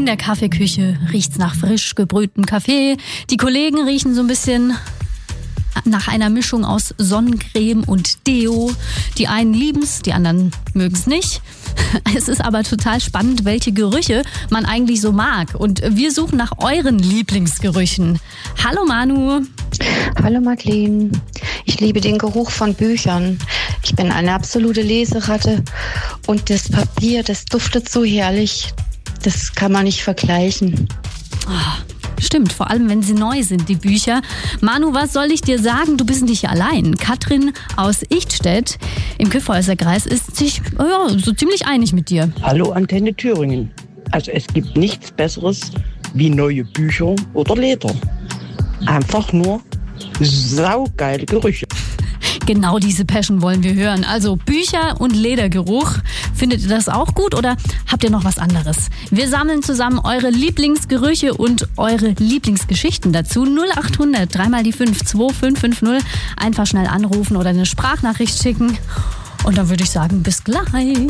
In der Kaffeeküche riecht's nach frisch gebrühtem Kaffee. Die Kollegen riechen so ein bisschen nach einer Mischung aus Sonnencreme und Deo. Die einen lieben's, die anderen mögen's nicht. Es ist aber total spannend, welche Gerüche man eigentlich so mag. Und wir suchen nach euren Lieblingsgerüchen. Hallo Manu. Hallo Madeleine. Ich liebe den Geruch von Büchern. Ich bin eine absolute Leseratte und das Papier, das duftet so herrlich. Das kann man nicht vergleichen. Stimmt, vor allem wenn sie neu sind, die Bücher. Manu, was soll ich dir sagen? Du bist nicht allein. Katrin aus Ichtstedt im Kyffhäuserkreis ist sich so ziemlich einig mit dir. Hallo Antenne Thüringen. Also es gibt nichts Besseres wie neue Bücher oder Leder. Einfach nur saugeile Gerüche. Genau diese Passion wollen wir hören. Also Bücher und Ledergeruch. Findet ihr das auch gut oder habt ihr noch was anderes? Wir sammeln zusammen eure Lieblingsgerüche und eure Lieblingsgeschichten dazu. 0800 3 die 5 2550. Einfach schnell anrufen oder eine Sprachnachricht schicken. Und dann würde ich sagen, bis gleich.